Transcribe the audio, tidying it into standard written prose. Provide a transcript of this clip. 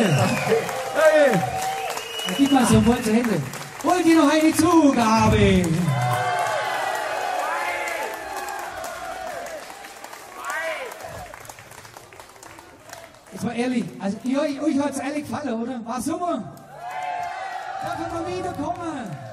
Hey. Gib mal so ein Wollte Hände. Wollt ihr noch eine Zugabe? Jetzt mal ehrlich, also euch hat es ehrlich gefallen, oder? War super? Darf ich mal wiederkommen?